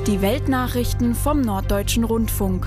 Die Weltnachrichten vom Norddeutschen Rundfunk.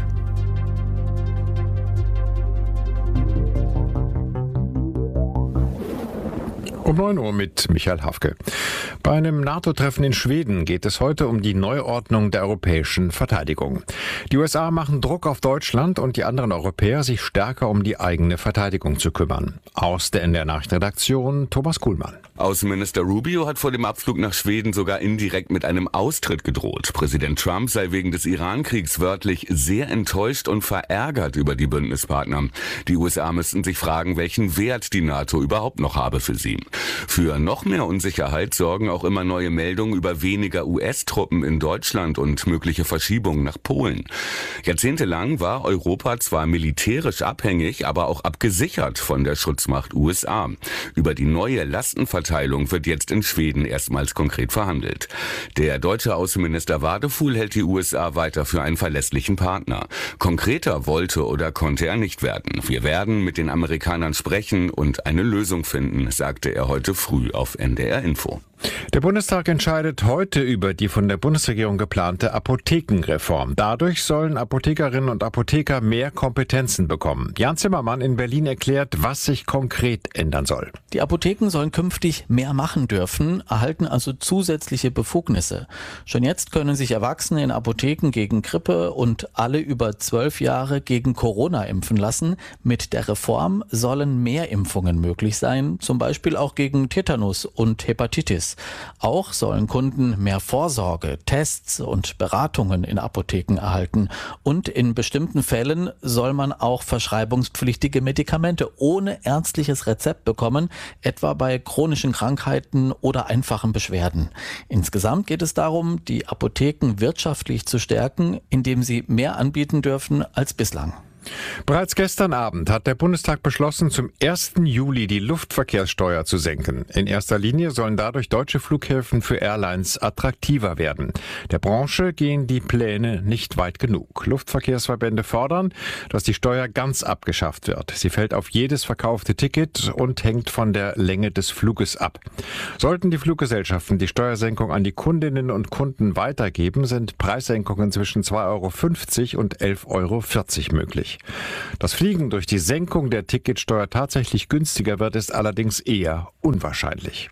Um 9 Uhr mit Michael Hafke. Bei einem NATO-Treffen in Schweden geht es heute um die Neuordnung der europäischen Verteidigung. Die USA machen Druck auf Deutschland und die anderen Europäer, sich stärker um die eigene Verteidigung zu kümmern. Aus der NDR-Nachrichtenredaktion Thomas Kuhlmann. Außenminister Rubio hat vor dem Abflug nach Schweden sogar indirekt mit einem Austritt gedroht. Präsident Trump sei wegen des Iran-Kriegs wörtlich sehr enttäuscht und verärgert über die Bündnispartner. Die USA müssten sich fragen, welchen Wert die NATO überhaupt noch habe für sie. Für noch mehr Unsicherheit sorgen auch immer neue Meldungen über weniger US-Truppen in Deutschland und mögliche Verschiebungen nach Polen. Jahrzehntelang war Europa zwar militärisch abhängig, aber auch abgesichert von der Schutzmacht USA. Über die neue Lastenverteilung wird jetzt in Schweden erstmals konkret verhandelt. Der deutsche Außenminister Wadefuhl hält die USA weiter für einen verlässlichen Partner. Konkreter wollte oder konnte er nicht werden. Wir werden mit den Amerikanern sprechen und eine Lösung finden, sagte er heute früh auf NDR Info. Der Bundestag entscheidet heute über die von der Bundesregierung geplante Apothekenreform. Dadurch sollen Apothekerinnen und Apotheker mehr Kompetenzen bekommen. Jan Zimmermann in Berlin erklärt, was sich konkret ändern soll. Die Apotheken sollen künftig mehr machen dürfen, erhalten also zusätzliche Befugnisse. Schon jetzt können sich Erwachsene in Apotheken gegen Grippe und alle über 12 Jahre gegen Corona impfen lassen. Mit der Reform sollen mehr Impfungen möglich sein, zum Beispiel auch gegen Tetanus und Hepatitis. Auch sollen Kunden mehr Vorsorge, Tests und Beratungen in Apotheken erhalten. Und in bestimmten Fällen soll man auch verschreibungspflichtige Medikamente ohne ärztliches Rezept bekommen, etwa bei chronischen Krankheiten oder einfachen Beschwerden. Insgesamt geht es darum, die Apotheken wirtschaftlich zu stärken, indem sie mehr anbieten dürfen als bislang. Bereits gestern Abend hat der Bundestag beschlossen, zum 1. Juli die Luftverkehrssteuer zu senken. In erster Linie sollen dadurch deutsche Flughäfen für Airlines attraktiver werden. Der Branche gehen die Pläne nicht weit genug. Luftverkehrsverbände fordern, dass die Steuer ganz abgeschafft wird. Sie fällt auf jedes verkaufte Ticket und hängt von der Länge des Fluges ab. Sollten die Fluggesellschaften die Steuersenkung an die Kundinnen und Kunden weitergeben, sind Preissenkungen zwischen 2,50 € und 11,40 € möglich. Dass Fliegen durch die Senkung der Ticketsteuer tatsächlich günstiger wird, ist allerdings eher unwahrscheinlich.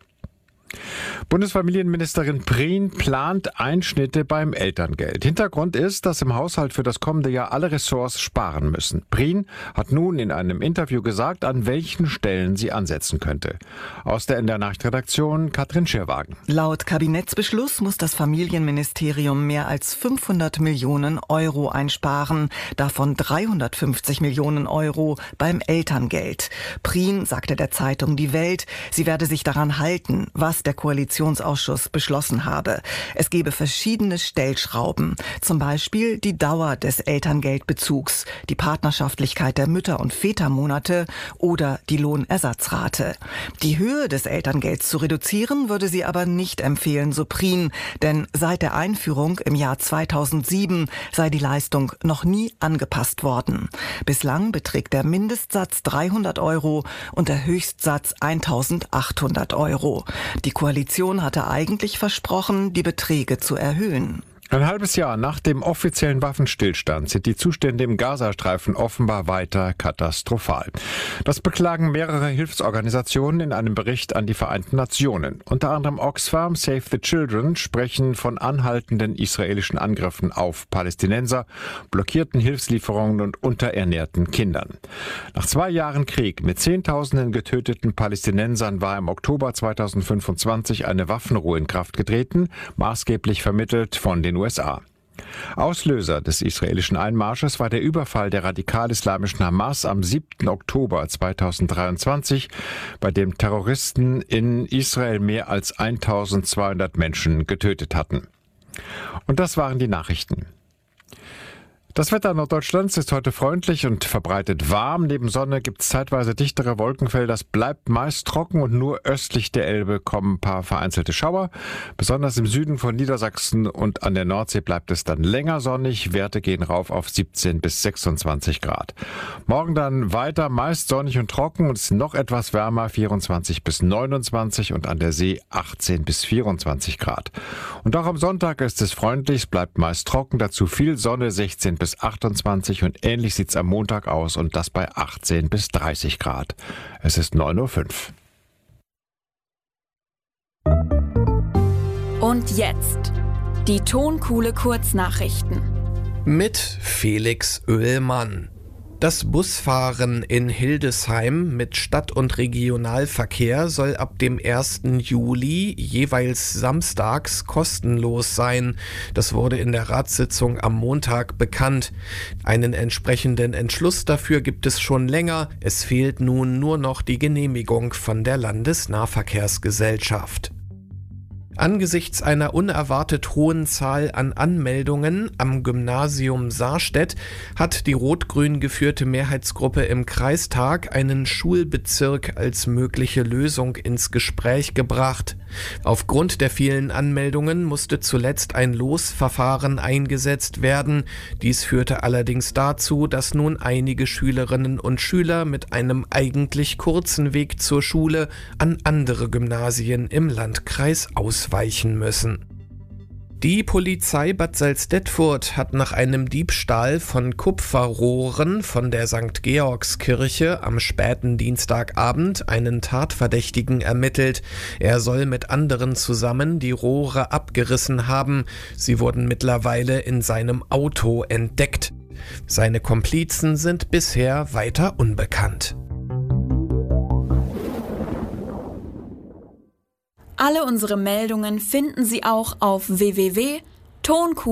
Bundesfamilienministerin Prien plant Einschnitte beim Elterngeld. Hintergrund ist, dass im Haushalt für das kommende Jahr alle Ressorts sparen müssen. Prien hat nun in einem Interview gesagt, an welchen Stellen sie ansetzen könnte. Aus der NDR-Nachrichtenredaktion Katrin Schirwagen. Laut Kabinettsbeschluss muss das Familienministerium mehr als 500 Millionen Euro einsparen, davon 350 Millionen Euro beim Elterngeld. Prien sagte der Zeitung Die Welt, sie werde sich daran halten, was der Koalitionsausschuss beschlossen habe. Es gebe verschiedene Stellschrauben, zum Beispiel die Dauer des Elterngeldbezugs, die Partnerschaftlichkeit der Mütter- und Vätermonate oder die Lohnersatzrate. Die Höhe des Elterngelds zu reduzieren, würde sie aber nicht empfehlen, so Prien, denn seit der Einführung im Jahr 2007 sei die Leistung noch nie angepasst worden. Bislang beträgt der Mindestsatz 300 € und der Höchstsatz 1.800 €. Die Koalition hatte eigentlich versprochen, die Beträge zu erhöhen. Ein halbes Jahr nach dem offiziellen Waffenstillstand sind die Zustände im Gazastreifen offenbar weiter katastrophal. Das beklagen mehrere Hilfsorganisationen in einem Bericht an die Vereinten Nationen. Unter anderem Oxfam, Save the Children sprechen von anhaltenden israelischen Angriffen auf Palästinenser, blockierten Hilfslieferungen und unterernährten Kindern. Nach 2 Jahren Krieg mit Zehntausenden getöteten Palästinensern war im Oktober 2025 eine Waffenruhe in Kraft getreten, maßgeblich vermittelt von den USA. Auslöser des israelischen Einmarsches war der Überfall der radikal-islamischen Hamas am 7. Oktober 2023, bei dem Terroristen in Israel mehr als 1200 Menschen getötet hatten. Und das waren die Nachrichten. Das Wetter Norddeutschlands ist heute freundlich und verbreitet warm. Neben Sonne gibt es zeitweise dichtere Wolkenfelder. Es bleibt meist trocken und nur östlich der Elbe kommen ein paar vereinzelte Schauer. Besonders im Süden von Niedersachsen und an der Nordsee bleibt es dann länger sonnig. Werte gehen rauf auf 17 bis 26 Grad. Morgen dann weiter meist sonnig und trocken und es ist noch etwas wärmer, 24 bis 29 und an der See 18 bis 24 Grad. Und auch am Sonntag ist es freundlich, es bleibt meist trocken, dazu viel Sonne, 16 bis 28 und ähnlich sieht's am Montag aus und das bei 18 bis 30 Grad. Es ist 9:05 Uhr. Und jetzt die Tonkuhle Kurznachrichten. Mit Felix Oehlmann. Das Busfahren in Hildesheim mit Stadt- und Regionalverkehr soll ab dem 1. Juli jeweils samstags kostenlos sein. Das wurde in der Ratssitzung am Montag bekannt. Einen entsprechenden Entschluss dafür gibt es schon länger. Es fehlt nun nur noch die Genehmigung von der Landesnahverkehrsgesellschaft. Angesichts einer unerwartet hohen Zahl an Anmeldungen am Gymnasium Saarstedt hat die rot-grün geführte Mehrheitsgruppe im Kreistag einen Schulbezirk als mögliche Lösung ins Gespräch gebracht. Aufgrund der vielen Anmeldungen musste zuletzt ein Losverfahren eingesetzt werden. Dies führte allerdings dazu, dass nun einige Schülerinnen und Schüler mit einem eigentlich kurzen Weg zur Schule an andere Gymnasien im Landkreis ausweichen müssen. Die Polizei Bad Salzdetfurt hat nach einem Diebstahl von Kupferrohren von der St. Georgskirche am späten Dienstagabend einen Tatverdächtigen ermittelt. Er soll mit anderen zusammen die Rohre abgerissen haben. Sie wurden mittlerweile in seinem Auto entdeckt. Seine Komplizen sind bisher weiter unbekannt. Alle unsere Meldungen finden Sie auch auf www.tonkuhle.de.